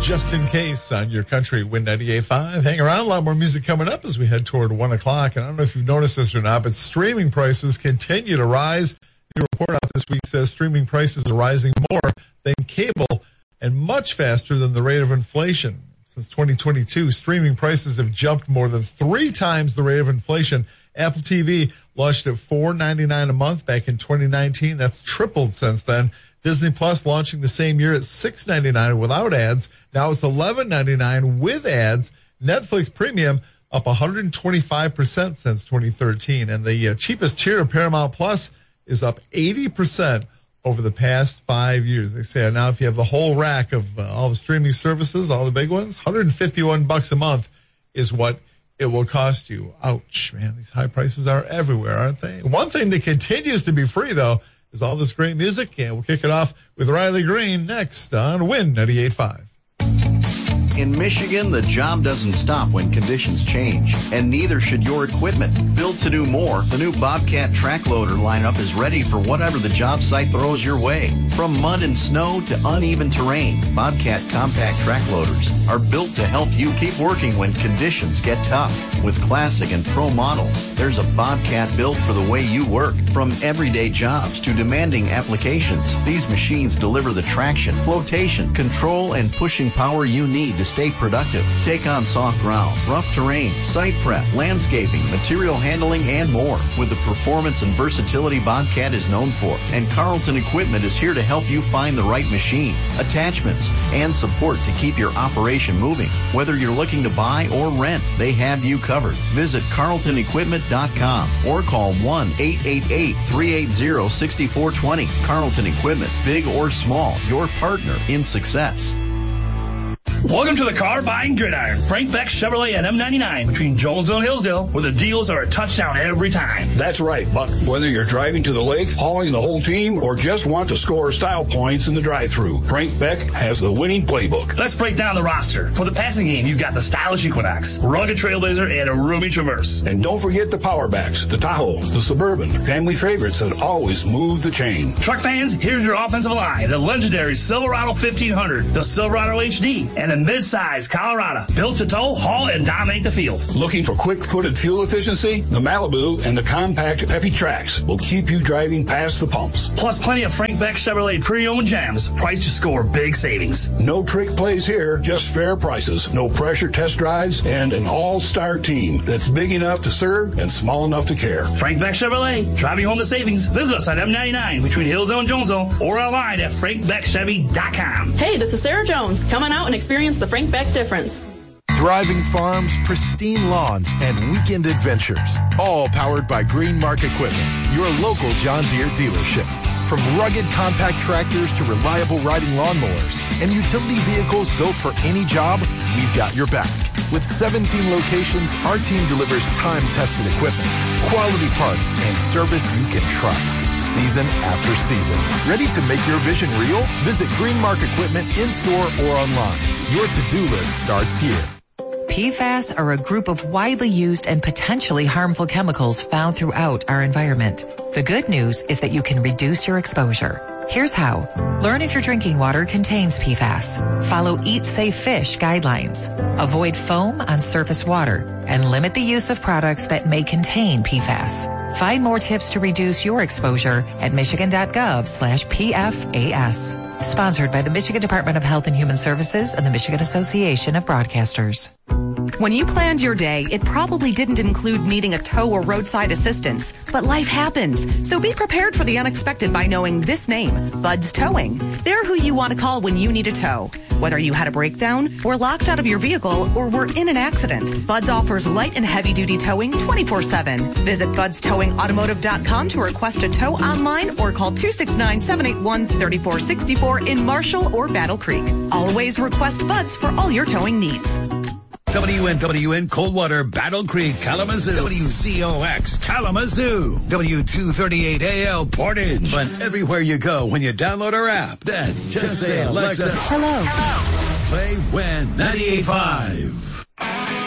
Just in Case on your country, Win 98.5. Hang around, a lot more music coming up as we head toward 1 o'clock. And I don't know if you've noticed this or not, but streaming prices continue to rise. New report out this week says streaming prices are rising more than cable and much faster than the rate of inflation. Since 2022, streaming prices have jumped more than 3 times the rate of inflation. Apple TV launched at $4.99 a month back in 2019. That's tripled since then. Disney Plus launching the same year at $6.99 without ads. Now it's $11.99 with ads. Netflix Premium up 125% since 2013. And the cheapest tier of Paramount Plus is up 80% over the past 5 years. They say now if you have the whole rack of all the streaming services, all the big ones, $151 a month is what it will cost you. Ouch, man. These high prices are everywhere, aren't they? One thing that continues to be free, though, is all this great music. And we'll kick it off with Riley Green next on Win 98.5. In Michigan, the job doesn't stop when conditions change, and neither should your equipment. Built to do more, the new Bobcat track loader lineup is ready for whatever the job site throws your way. From mud and snow to uneven terrain, Bobcat compact track loaders are built to help you keep working when conditions get tough. With classic and pro models, there's a Bobcat built for the way you work. From everyday jobs to demanding applications, these machines deliver the traction, flotation, control, and pushing power you need to stay productive. Take on soft ground, rough terrain, site prep, landscaping, material handling, and more with the performance and versatility Bobcat is known for. And Carlton Equipment is here to help you find the right machine, attachments, and support to keep your operation moving. Whether you're looking to buy or rent, they have you covered. Visit carltonequipment.com or call 1-888-380-6420. Carlton Equipment, big or small, your partner in success. Welcome to the Car Buying Gridiron. Frank Beck Chevrolet and M99 between Jonesville and Hillsdale, where the deals are a touchdown every time. That's right, Buck. Whether you're driving to the lake, hauling the whole team, or just want to score style points in the drive-thru, Frank Beck has the winning playbook. Let's break down the roster. For the passing game, you've got the stylish Equinox, rugged Trailblazer, and a roomy Traverse. And don't forget the Powerbacks, the Tahoe, the Suburban, family favorites that always move the chain. Truck fans, here's your offensive line. The legendary Silverado 1500, the Silverado HD, and the mid-size Colorado, built to tow, haul, and dominate the field. Looking for quick-footed fuel efficiency? The Malibu and the compact Peppy Trax will keep you driving past the pumps. Plus plenty of Frank Beck Chevrolet pre-owned gems, priced to score big savings. No trick plays here, just fair prices, no pressure test drives, and an all-star team that's big enough to serve and small enough to care. Frank Beck Chevrolet, driving home the savings. Visit us at M99 between Hillsdale and Jonesville, or online at frankbeckchevy.com. Hey, this is Sarah Jones. Come on out and experience the Frank Beck difference. Thriving farms, pristine lawns, and weekend adventures. All powered by Green Mark Equipment, your local John Deere dealership. From rugged compact tractors to reliable riding lawnmowers and utility vehicles built for any job, we've got your back. With 17 locations, our team delivers time-tested equipment, quality parts, and service you can trust. Season after season. Ready to make your vision real? Visit Green Mark Equipment in-store or online. Your to-do list starts here. PFAS are a group of widely used and potentially harmful chemicals found throughout our environment. The good news is that you can reduce your exposure. Here's how. Learn if your drinking water contains PFAS. Follow Eat Safe Fish guidelines. Avoid foam on surface water and limit the use of products that may contain PFAS. Find more tips to reduce your exposure at michigan.gov/PFAS. Sponsored by the Michigan Department of Health and Human Services and the Michigan Association of Broadcasters. When you planned your day, it probably didn't include needing a tow or roadside assistance. But life happens, so be prepared for the unexpected by knowing this name, Bud's Towing. They're who you want to call when you need a tow. Whether you had a breakdown, were locked out of your vehicle, or were in an accident, Bud's offers light and heavy-duty towing 24/7. Visit budstowingautomotive.com to request a tow online or call 269-781-3464 in Marshall or Battle Creek. Always request Bud's for all your towing needs. WNWN Coldwater, Battle Creek, Kalamazoo. WCOX, Kalamazoo. W238AL, Portage. But everywhere you go when you download our app, then just say, Alexa, Hello. Play Win 98.5.